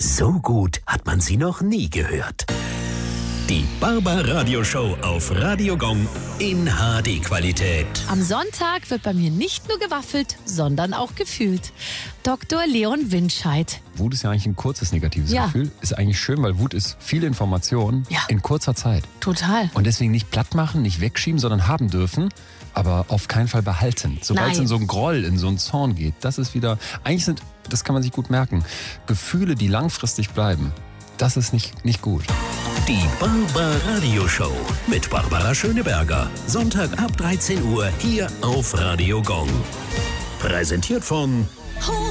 So gut hat man sie noch nie gehört. Die Barbaradio-Show auf Radio Gong in HD-Qualität. Am Sonntag wird bei mir nicht nur gewaffelt, sondern auch gefühlt. Dr. Leon Winscheid. Wut ist ja eigentlich ein kurzes negatives Gefühl. Ist eigentlich schön, weil Wut ist viel Information in kurzer Zeit. Total. Und deswegen nicht platt machen, nicht wegschieben, sondern haben dürfen, aber auf keinen Fall behalten. Sobald es in so einen Groll, in so einen Zorn geht, das ist wieder, eigentlich sind, das kann man sich gut merken, Gefühle, die langfristig bleiben, das ist nicht gut. Die Barbaradio-Show mit Barbara Schöneberger. Sonntag ab 13 Uhr hier auf Radio Gong. Präsentiert von